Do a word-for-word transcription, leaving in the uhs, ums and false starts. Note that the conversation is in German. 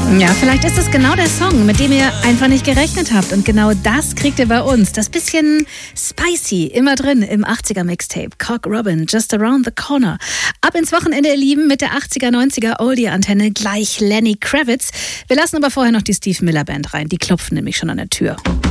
Ja, vielleicht ist es genau der Song, mit dem ihr einfach nicht gerechnet habt. Und genau das kriegt ihr bei uns. Das bisschen spicy, immer drin im achtziger-Mixtape. Cock Robin, Just Around the Corner. Ab ins Wochenende, ihr Lieben, mit der achtziger, neunziger Oldie-Antenne. Gleich Lenny Kravitz. Wir lassen aber vorher noch die Steve Miller Band rein. Die klopfen nämlich schon an der Tür.